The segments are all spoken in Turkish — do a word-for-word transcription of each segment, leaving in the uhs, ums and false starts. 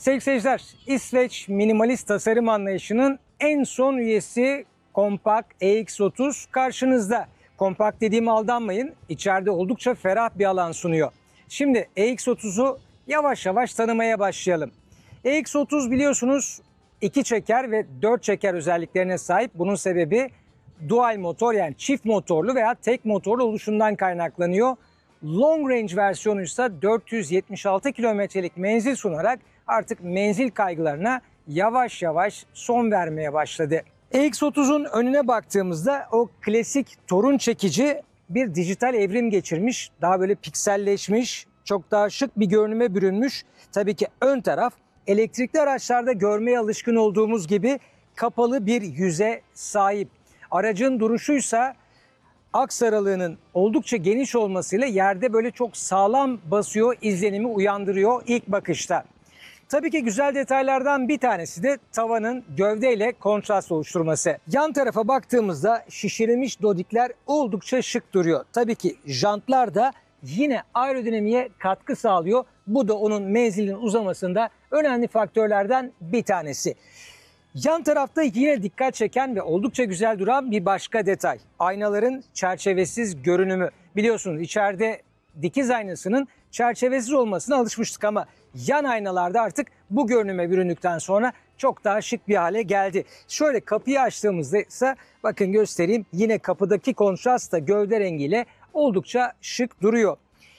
Sevgili seyirciler, İsveç minimalist tasarım anlayışının en son üyesi Compact E X otuz karşınızda. Compact dediğime aldanmayın, içeride oldukça ferah bir alan sunuyor. Şimdi E X otuzu yavaş yavaş tanımaya başlayalım. E X otuz biliyorsunuz iki çeker ve dört çeker özelliklerine sahip. Bunun sebebi dual motor, yani çift motorlu veya tek motorlu oluşundan kaynaklanıyor. Long range versiyonu ise dört yüz yetmiş altı kilometrelik menzil sunarak artık menzil kaygılarına yavaş yavaş son vermeye başladı. E X otuzun önüne baktığımızda o klasik torun çekici bir dijital evrim geçirmiş. Daha böyle pikselleşmiş, çok daha şık bir görünüme bürünmüş. Tabii ki ön taraf elektrikli araçlarda görmeye alışkın olduğumuz gibi kapalı bir yüze sahip. Aracın duruşuysa aks aralığının oldukça geniş olmasıyla yerde böyle çok sağlam basıyor, izlenimi uyandırıyor ilk bakışta. Tabii ki güzel detaylardan bir tanesi de tavanın gövdeyle kontrast oluşturması. Yan tarafa baktığımızda şişirilmiş dodikler oldukça şık duruyor. Tabii ki jantlar da yine aerodinamiğe katkı sağlıyor. Bu da onun menzilin uzamasında önemli faktörlerden bir tanesi. Yan tarafta yine dikkat çeken ve oldukça güzel duran bir başka detay. Aynaların çerçevesiz görünümü. Biliyorsunuz içeride dikiz aynasının çerçevesiz olmasına alışmıştık ama yan aynalarda artık bu görünüme büründükten sonra çok daha şık bir hale geldi. Şöyle kapıyı açtığımızda ise bakın göstereyim, yine kapıdaki kontrast da gövde rengiyle oldukça şık duruyor.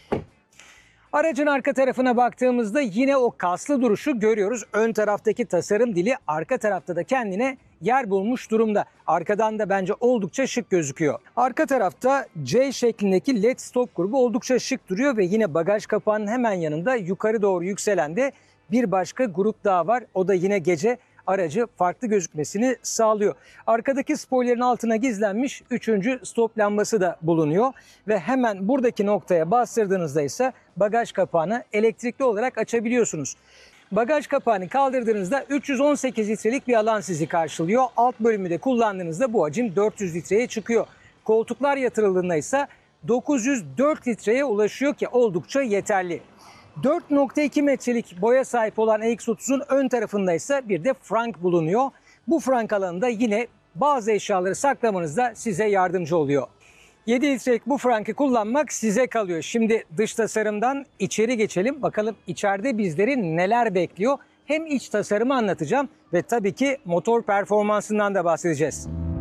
Aracın arka tarafına baktığımızda yine o kaslı duruşu görüyoruz. Ön taraftaki tasarım dili arka tarafta da kendine yer bulmuş durumda. Arkadan da bence oldukça şık gözüküyor. Arka tarafta C şeklindeki led stop grubu oldukça şık duruyor ve yine bagaj kapağının hemen yanında yukarı doğru yükselen de bir başka grup daha var. O da yine gece aracı farklı gözükmesini sağlıyor. Arkadaki spoilerin altına gizlenmiş üçüncü stop lambası da bulunuyor. Ve hemen buradaki noktaya bastırdığınızda ise bagaj kapağını elektrikli olarak açabiliyorsunuz. Bagaj kapağını kaldırdığınızda üç yüz on sekiz litrelik bir alan sizi karşılıyor. Alt bölümü de kullandığınızda bu hacim dört yüz litreye çıkıyor. Koltuklar yatırıldığında ise dokuz yüz dört litreye ulaşıyor ki oldukça yeterli. dört nokta iki metrelik boya sahip olan E X otuzun ön tarafında ise bir de frank bulunuyor. Bu frank alanında yine bazı eşyaları saklamanızda size yardımcı oluyor. yedi litrelik bu frankı kullanmak size kalıyor. Şimdi dış tasarımdan içeri geçelim. Bakalım içeride bizleri neler bekliyor. Hem iç tasarımı anlatacağım ve tabii ki motor performansından da bahsedeceğiz.